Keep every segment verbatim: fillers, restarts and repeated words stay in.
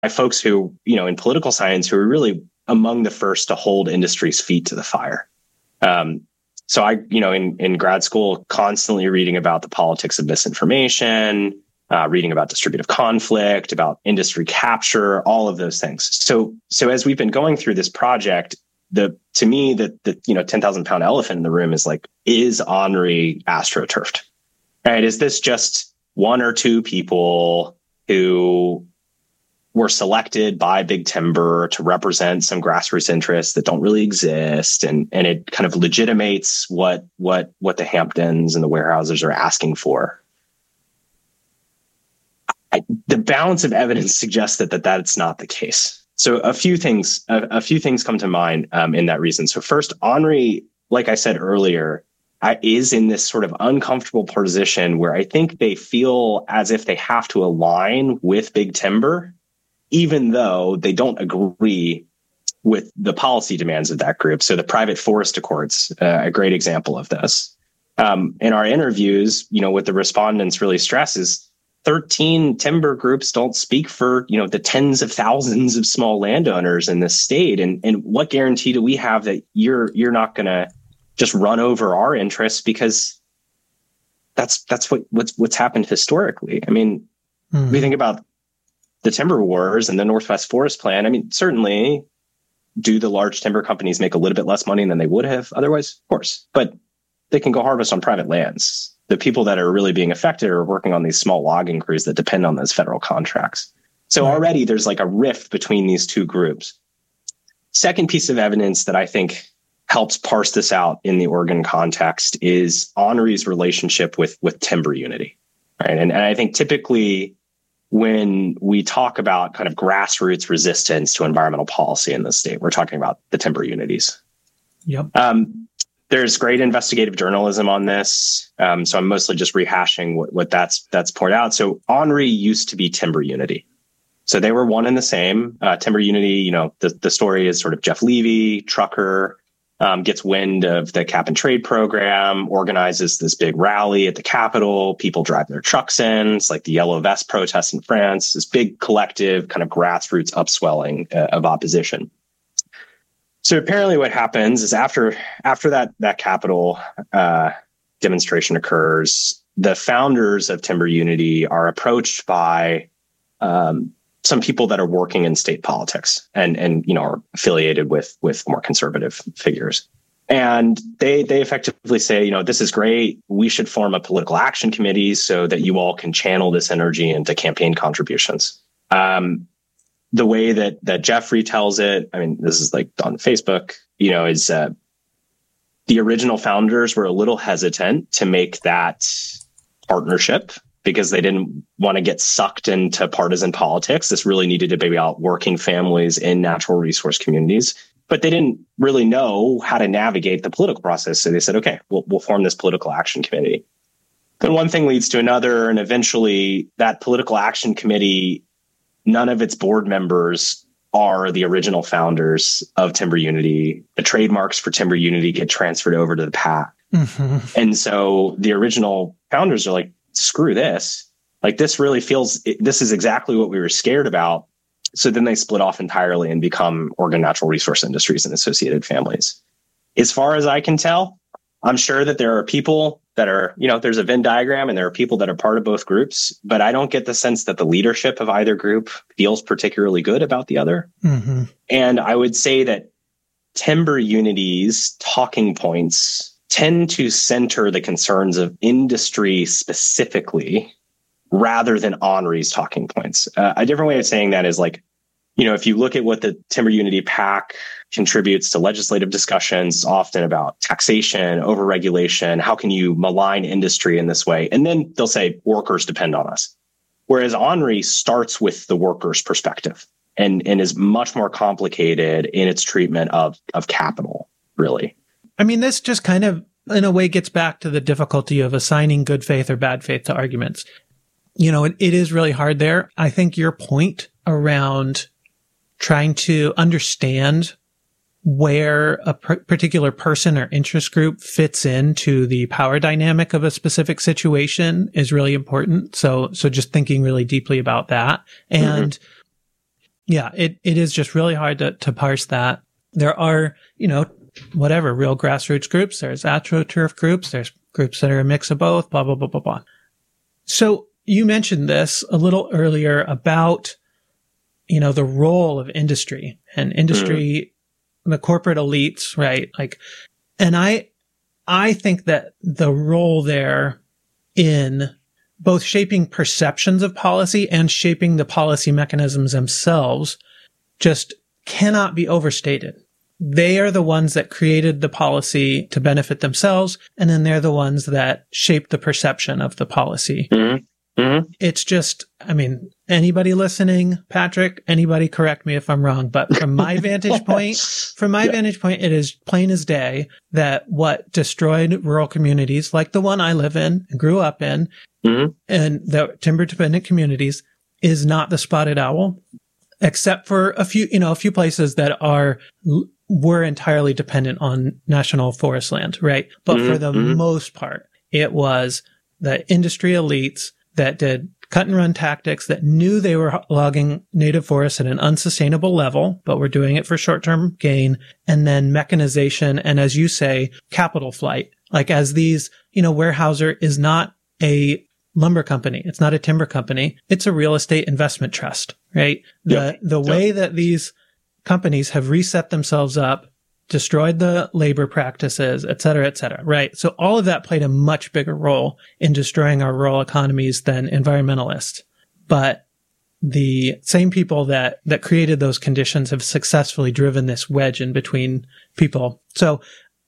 folks who, you know, in political science who are really among the first to hold industry's feet to the fire. Um, so I, you know, in, in grad school, constantly reading about the politics of misinformation, uh, reading about distributive conflict, about industry capture, all of those things. So, so as we've been going through this project, the, to me, the, the, you know, ten thousand pound elephant in the room is like, is Henri astroturfed? Right? Is this just one or two people who were selected by Big Timber to represent some grassroots interests that don't really exist, and and it kind of legitimates what what what the Hamptons and the Weyerhaeusers are asking for? I, the balance of evidence suggests that, that that's not the case. So a few things a, a few things come to mind um, in that reason. So first, Henri, like I said earlier, I, is in this sort of uncomfortable position where I think they feel as if they have to align with Big Timber, even though they don't agree with the policy demands of that group. So the private forest accords, uh, a great example of this. Um, in our interviews, you know, what the respondents really stress is thirteen timber groups don't speak for, you know, the tens of thousands of small landowners in this state. And, and what guarantee do we have that you're, you're not going to just run over our interests? Because that's, that's what, what's, what's happened historically. I mean, mm-hmm. we think about the timber wars and the Northwest Forest Plan. I mean, certainly, do the large timber companies make a little bit less money than they would have otherwise? Of course, but they can go harvest on private lands. The people that are really being affected are working on these small logging crews that depend on those federal contracts. So right. already there's like a rift between these two groups. Second piece of evidence that I think helps parse this out in the Oregon context is Henri's relationship with, with timber unity. Right. And, and I think typically, when we talk about kind of grassroots resistance to environmental policy in the state, we're talking about the timber unities. Yep. Um, there's great investigative journalism on this. Um, so I'm mostly just rehashing what, what that's that's poured out. So Henri used to be Timber Unity. So they were one and the same. Uh, Timber Unity, you know, the, the story is sort of Jeff Levy, trucker, Um, gets wind of the cap and trade program, organizes this big rally at the Capitol. People drive their trucks in. It's like the Yellow Vest protests in France, this big collective kind of grassroots upswelling uh, of opposition. So apparently what happens is after after that, that Capitol uh, demonstration occurs, the founders of Timber Unity are approached by um, some people that are working in state politics and, and, you know, are affiliated with, with more conservative figures. And they, they effectively say, you know, this is great. We should form a political action committee so that you all can channel this energy into campaign contributions. Um, the way that, that Jeffrey tells it, I mean, this is like on Facebook, you know, is, uh, the original founders were a little hesitant to make that partnership, because they didn't want to get sucked into partisan politics. This really needed to be about working families in natural resource communities, but they didn't really know how to navigate the political process. So they said, okay, we'll, we'll form this political action committee. Then one thing leads to another. And eventually that political action committee, none of its board members are the original founders of Timber Unity. The trademarks for Timber Unity get transferred over to the PAC. Mm-hmm. And so the original founders are like, screw this. Like, this really feels, this is exactly what we were scared about. So then they split off entirely and become Oregon Natural Resource Industries and associated families. As far as I can tell, I'm sure that there are people that are, you know, there's a Venn diagram and there are people that are part of both groups, but I don't get the sense that the leadership of either group feels particularly good about the other. Mm-hmm. And I would say that Timber Unity's talking points tend to center the concerns of industry specifically rather than Henri's talking points. Uh, a different way of saying that is like, you know, if you look at what the Timber Unity PAC contributes to legislative discussions, it's often about taxation, overregulation. How can you malign industry in this way? And then they'll say workers depend on us. Whereas Henri starts with the workers' perspective and, and is much more complicated in its treatment of, of capital, really. I mean, this just kind of, in a way, gets back to the difficulty of assigning good faith or bad faith to arguments. You know, it, it is really hard there. I think your point around trying to understand where a per- particular person or interest group fits into the power dynamic of a specific situation is really important. So, so just thinking really deeply about that. And mm-hmm. Yeah, it, it is just really hard to, to parse that. There are, you know, whatever, real grassroots groups. There's AstroTurf groups. There's groups that are a mix of both, blah, blah, blah, blah, blah. So you mentioned this a little earlier about, you know, the role of industry and industry, mm. the corporate elites, right? Like, and I, I think that the role there in both shaping perceptions of policy and shaping the policy mechanisms themselves just cannot be overstated. They are the ones that created the policy to benefit themselves, and then they're the ones that shape the perception of the policy. Mm-hmm. Mm-hmm. It's just, I mean, anybody listening, Patrick, anybody correct me if I'm wrong, but from my vantage point, from my yeah. vantage point, it is plain as day that what destroyed rural communities like the one I live in and grew up in, mm-hmm. and the timber dependent communities, is not the spotted owl, except for a few, you know, a few places that are, were entirely dependent on national forest land, right? But mm-hmm. for the mm-hmm. most part, it was the industry elites that did cut and run tactics, that knew they were logging native forests at an unsustainable level, but were doing it for short-term gain, and then mechanization, and as you say, capital flight. Like, as these, you know, Weyerhaeuser is not a lumber company. It's not a timber company. It's a real estate investment trust, right? The, yep. the way yep. that these companies have reset themselves up, destroyed the labor practices, et cetera, et cetera, right? So all of that played a much bigger role in destroying our rural economies than environmentalists. But the same people that, that created those conditions have successfully driven this wedge in between people. So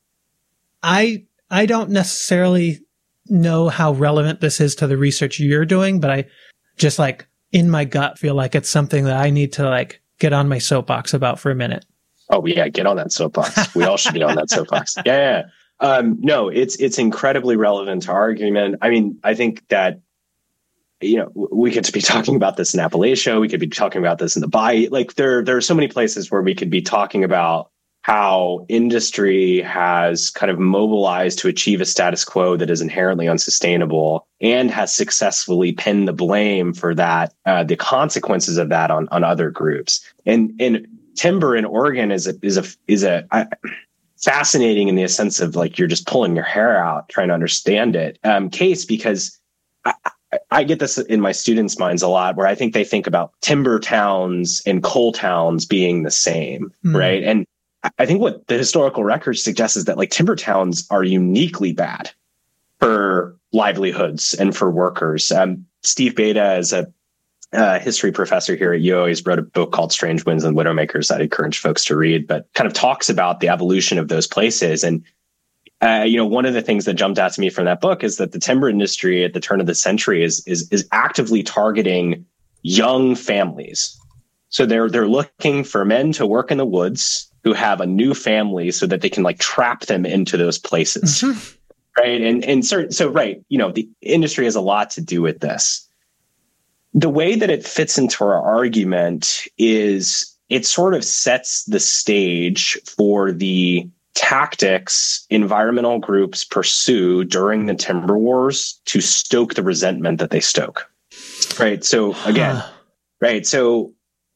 I, I don't necessarily know how relevant this is to the research you're doing, but I just, like, in my gut, feel like it's something that I need to, like, get on my soapbox about for a minute. Oh yeah, get on that soapbox. We all should get on that soapbox. Yeah, yeah. Um, no, it's it's incredibly relevant to our argument. I mean, I think that, you know, we could be talking about this in Appalachia. We could be talking about this in the Bayou. Like, there there are so many places where we could be talking about how industry has kind of mobilized to achieve a status quo that is inherently unsustainable, and has successfully pinned the blame for that, uh, the consequences of that on on other groups. And and timber in Oregon is a, is a, is a I, fascinating in the sense of, like, you're just pulling your hair out trying to understand it, um, case, because I, I, I get this in my students' minds a lot, where I think they think about timber towns and coal towns being the same, mm. right? And I think what the historical record suggests is that, like, timber towns are uniquely bad for livelihoods and for workers. Um, Steve Beta is a Uh, history professor here at U O. He's wrote a book called Strange Winds and Widowmakers that I encourage folks to read, but kind of talks about the evolution of those places. And, uh, you know, one of the things that jumped out to me from that book is that the timber industry at the turn of the century is, is, is actively targeting young families. So they're, they're looking for men to work in the woods who have a new family so that they can, like, trap them into those places. Mm-hmm. Right. And, and so, so, right. You know, the industry has a lot to do with this. The way that it fits into our argument is it sort of sets the stage for the tactics environmental groups pursue during the timber wars to stoke the resentment that they stoke. Right. So again, huh. right. So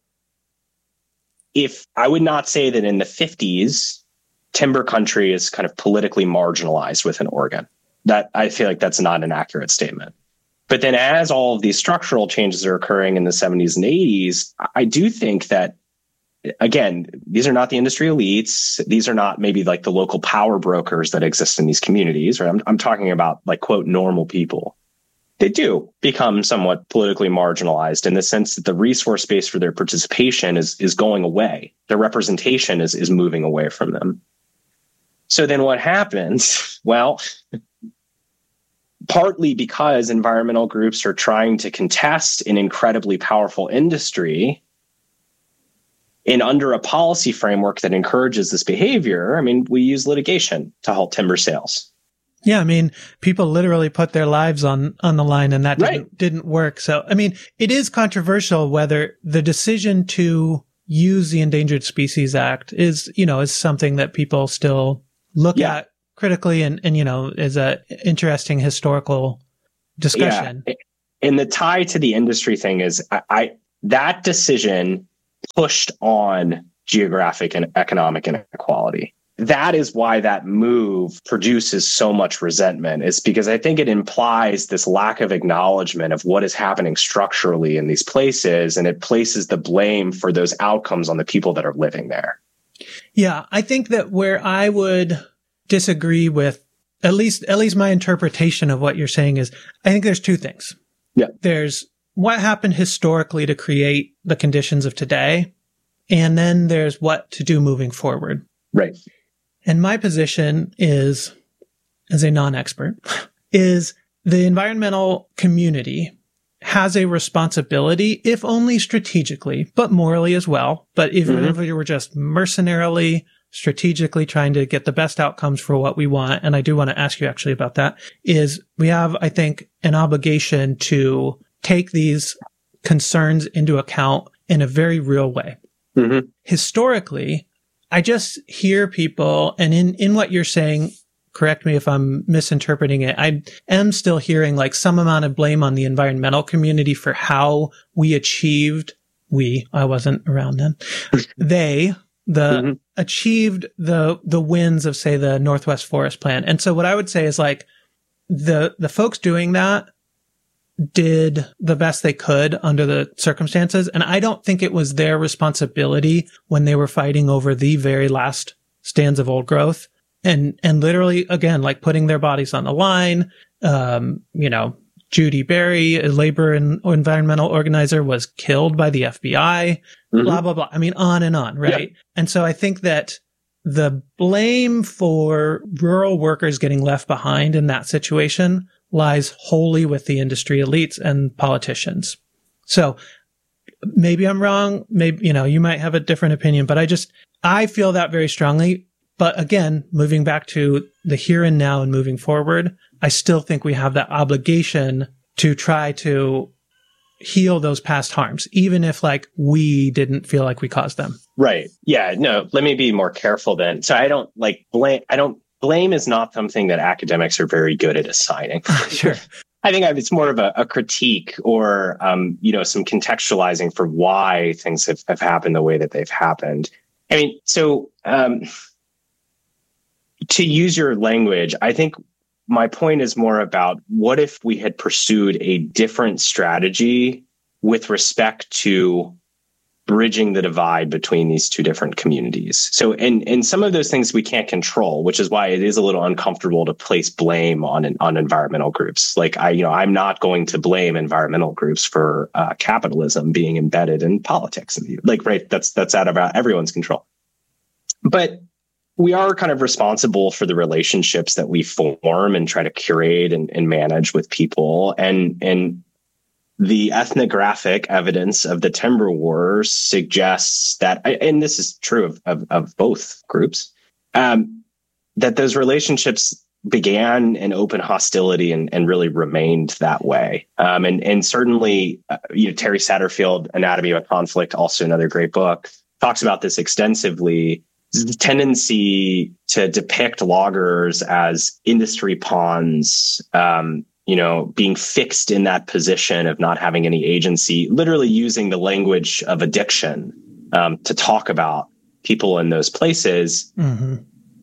if I would not say that in the fifties, timber country is kind of politically marginalized within Oregon, that I feel like that's not an accurate statement. But then as all of these structural changes are occurring in the seventies and eighties, I do think that, again, these are not the industry elites. These are not maybe like the local power brokers that exist in these communities, right? I'm, I'm talking about, like, quote, normal people. They do become somewhat politically marginalized in the sense that the resource base for their participation is, is going away. Their representation is, is moving away from them. So then what happens? Well, partly because environmental groups are trying to contest an incredibly powerful industry and under a policy framework that encourages this behavior, I mean, we use litigation to halt timber sales. Yeah, I mean, people literally put their lives on, on the line, and that didn't, right. didn't work. So, I mean, it is controversial whether the decision to use the Endangered Species Act is, you know, is something that people still look yeah. at critically, and, and, you know, is a interesting historical discussion. Yeah. And the tie to the industry thing is I, I that decision pushed on geographic and economic inequality. That is why that move produces so much resentment. It's because I think it implies this lack of acknowledgement of what is happening structurally in these places, and it places the blame for those outcomes on the people that are living there. Yeah, I think that where I would disagree with at least at least my interpretation of what you're saying is, I think there's two things. Yeah. There's what happened historically to create the conditions of today, and then there's what to do moving forward. Right. And my position is, as a non-expert, is the environmental community has a responsibility, if only strategically, but morally as well. But even mm-hmm. if we were just mercenarily, strategically trying to get the best outcomes for what we want, and I do want to ask you actually about that, is we have, I think, an obligation to take these concerns into account in a very real way. Mm-hmm. Historically, I just hear people, and in, in what you're saying, correct me if I'm misinterpreting it, I am still hearing like some amount of blame on the environmental community for how we achieved, we, I wasn't around then, they, the, mm-hmm. achieved the, the wins of, say, the Northwest Forest Plan. And so what I would say is like, the, the folks doing that did the best they could under the circumstances. And I don't think it was their responsibility when they were fighting over the very last stands of old growth and, and literally, again, like putting their bodies on the line. Um, you know, Judy Berry, a labor and environmental organizer, was killed by the F B I, mm-hmm. blah, blah, blah. I mean, on and on, right? Yeah. And so I think that the blame for rural workers getting left behind in that situation lies wholly with the industry elites and politicians. So maybe I'm wrong. Maybe, you know, you might have a different opinion, but I just, I feel that very strongly. But again, moving back to the here and now and moving forward, I still think we have that obligation to try to heal those past harms, even if like we didn't feel like we caused them. Right. Yeah. No, let me be more careful then. So I don't like blame. I don't, Blame is not something that academics are very good at assigning. Sure. I think it's more of a, a critique or, um, you know, some contextualizing for why things have, have happened the way that they've happened. I mean, so um, to use your language, I think my point is more about what if we had pursued a different strategy with respect to bridging the divide between these two different communities. So, and, and some of those things we can't control, which is why it is a little uncomfortable to place blame on, on environmental groups. Like I, you know, I'm not going to blame environmental groups for uh, capitalism being embedded in politics. Like, right. That's, that's out of everyone's control. But we are kind of responsible for the relationships that we form and try to curate and, and manage with people. And, and, the ethnographic evidence of the timber wars suggests that, and this is true of, of, of both groups, um, that those relationships began in open hostility and, and really remained that way. Um, and, and certainly, uh, you know, Terry Satterfield, Anatomy of a Conflict, also another great book, talks about this extensively. The tendency to depict loggers as industry pawns, um, you know, being fixed in that position of not having any agency, literally using the language of addiction um, to talk about people in those places. Mm-hmm.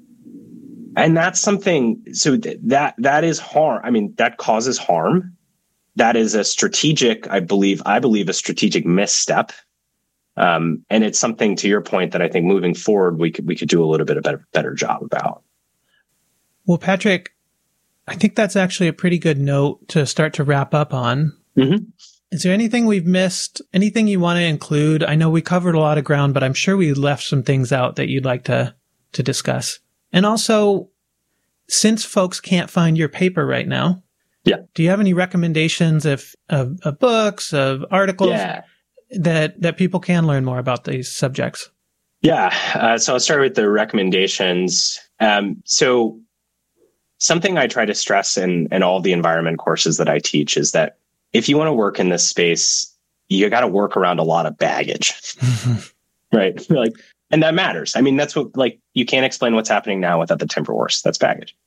And that's something, so th- that that is harm. I mean, that causes harm. That is a strategic, I believe, I believe a strategic misstep. Um, and it's something, to your point, that I think moving forward, we could we could do a little bit of better, better job about. Well, Patrick, I think that's actually a pretty good note to start to wrap up on. Mm-hmm. Is there anything we've missed? Anything you want to include? I know we covered a lot of ground, but I'm sure we left some things out that you'd like to, to discuss. And also, since folks can't find your paper right now, yeah, do you have any recommendations of, of, of books, of articles yeah. that, that people can learn more about these subjects? Yeah. Uh, so I'll start with the recommendations. Um, so something I try to stress in, in all the environment courses that I teach is that if you want to work in this space, you got to work around a lot of baggage, right? Like, and that matters. I mean, that's what, like, you can't explain what's happening now without the timber wars. That's baggage.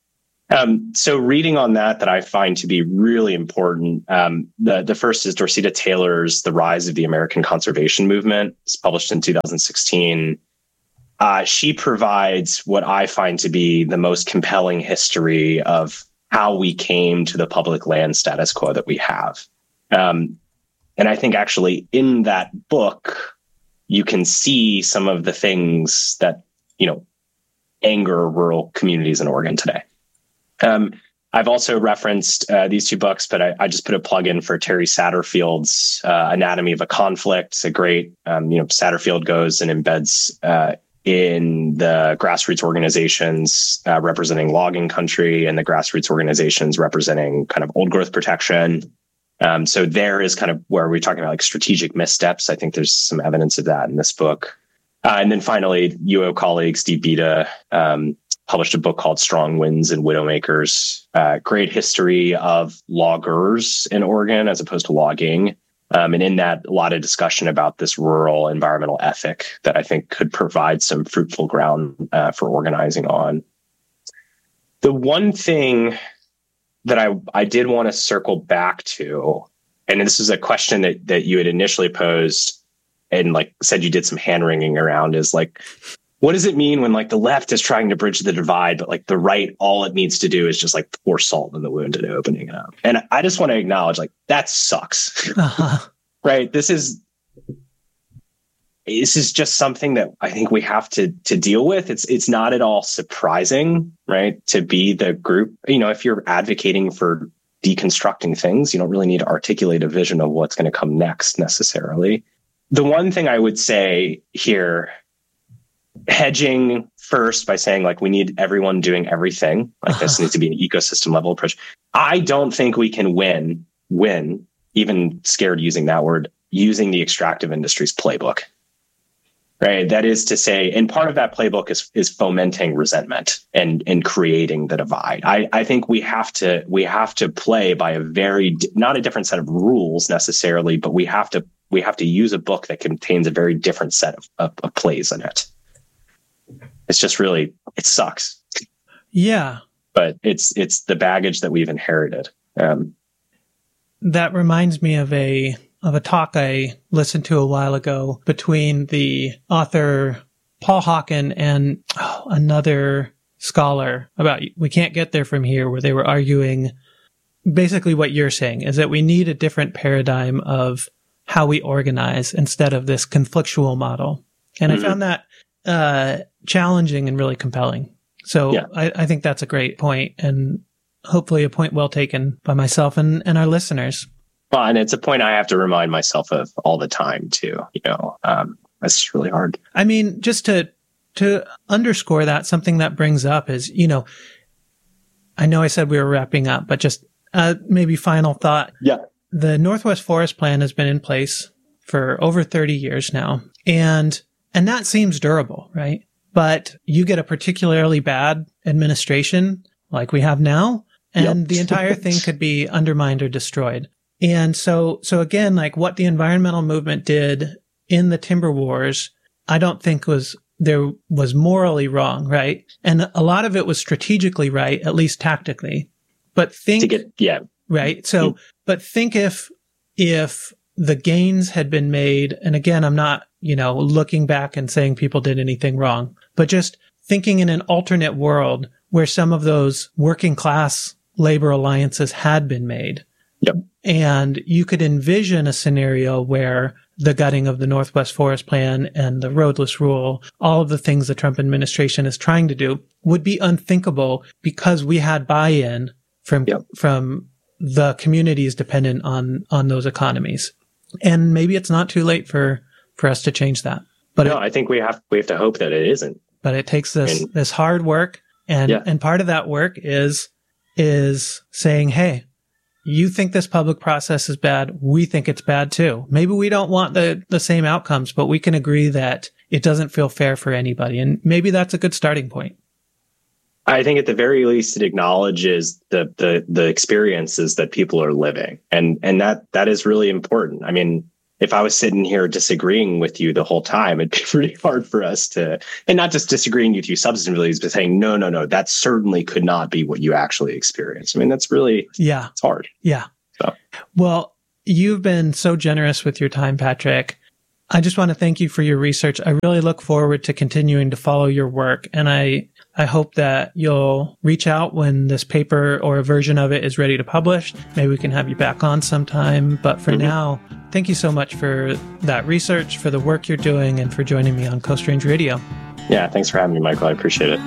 Um, so reading on that, that I find to be really important. Um, the, the first is Dorceta Taylor's The Rise of the American Conservation Movement. It's published in two thousand sixteen. Uh, she provides what I find to be the most compelling history of how we came to the public land status quo that we have. Um, and I think actually in that book, you can see some of the things that, you know, anger rural communities in Oregon today. Um, I've also referenced uh, these two books, but I, I just put a plug in for Terry Satterfield's uh, Anatomy of a Conflict. It's a great, um, you know, Satterfield goes and embeds uh, in the grassroots organizations uh, representing logging country and the grassroots organizations representing kind of old growth protection. Um, so there is kind of where we're talking about like strategic missteps. I think there's some evidence of that in this book. Uh, and then finally, U O colleague Steve Beda um, published a book called Strong Winds and Widowmakers, uh, great history of loggers in Oregon as opposed to logging. Um, and in that, a lot of discussion about this rural environmental ethic that I think could provide some fruitful ground uh, for organizing on. The one thing that I, I did want to circle back to, and this is a question that, that you had initially posed and like said you did some hand wringing around, is like, what does it mean when like the left is trying to bridge the divide, but like the right, all it needs to do is just like pour salt in the wound and opening it up? And I just want to acknowledge like that sucks, uh-huh. Right? This is, this is just something that I think we have to, to deal with. It's, it's not at all surprising, right? To be the group, you know, if you're advocating for deconstructing things, you don't really need to articulate a vision of what's going to come next necessarily. The one thing I would say here, hedging first by saying like we need everyone doing everything, like this needs to be an ecosystem level approach. I don't think we can win, win, even scared using that word, using the extractive industry's playbook, right? That is to say, and part of that playbook is is fomenting resentment and and creating the divide. I I think we have to we have to play by a very not a different set of rules necessarily, but we have to we have to use a book that contains a very different set of, of, of plays in it. It's just really, it sucks. Yeah. But it's it's the baggage that we've inherited. Um, that reminds me of a of a talk I listened to a while ago between the author Paul Hawken and oh, another scholar about we can't get there from here, where they were arguing basically what you're saying is that we need a different paradigm of how we organize instead of this conflictual model. And mm-hmm. I found that uh, challenging and really compelling. So yeah. I, I think that's a great point, and hopefully a point well taken by myself and, and our listeners. Well, and it's a point I have to remind myself of all the time too. You know, um, that's really hard. I mean, just to, to underscore that, something that brings up is, you know, I know I said we were wrapping up, but just uh, maybe final thought. Yeah. The Northwest Forest Plan has been in place for over thirty years now. And, and that seems durable, right? But you get a particularly bad administration like we have now, and yep. the entire thing could be undermined or destroyed. And so, so again, like what the environmental movement did in the timber wars, I don't think was, there was morally wrong, right? And a lot of it was strategically right, at least tactically. But think, to get, yeah. right? So, mm-hmm. but think if, if the gains had been made, and again, I'm not, you know, looking back and saying people did anything wrong, but just thinking in an alternate world where some of those working class labor alliances had been made. Yep. And you could envision a scenario where the gutting of the Northwest Forest Plan and the roadless rule, all of the things the Trump administration is trying to do, would be unthinkable because we had buy-in from, yep. from the communities dependent on, on those economies. And maybe it's not too late for, for us to change that. But no, it, I think we have, we have to hope that it isn't. But it takes this, and, this hard work. And, yeah. and part of that work is, is saying, hey, you think this public process is bad. We think it's bad too. Maybe we don't want the, the same outcomes, but we can agree that it doesn't feel fair for anybody. And maybe that's a good starting point. I think at the very least, it acknowledges the, the, the experiences that people are living. And, and that, that is really important. I mean, if I was sitting here disagreeing with you the whole time, it'd be pretty hard for us to, and not just disagreeing with you substantively, but saying, no, no, no, that certainly could not be what you actually experienced. I mean, that's really, yeah, it's hard. Yeah. So. Well, you've been so generous with your time, Patrick. I just want to thank you for your research. I really look forward to continuing to follow your work. And I, I hope that you'll reach out when this paper or a version of it is ready to publish. Maybe we can have you back on sometime. But for mm-hmm. now, thank you so much for that research, for the work you're doing, and for joining me on Coast Range Radio. Yeah, thanks for having me, Michael. I appreciate it.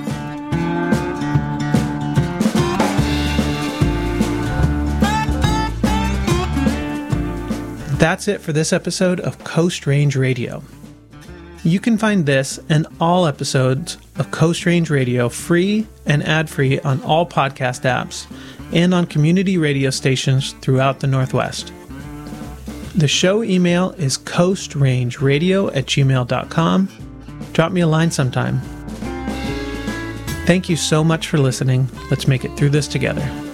That's it for this episode of Coast Range Radio. You can find this and all episodes of Coast Range Radio free and ad-free on all podcast apps and on community radio stations throughout the Northwest. The show email is coastrangeradio at gmail dot com. Drop me a line sometime. Thank you so much for listening. Let's make it through this together.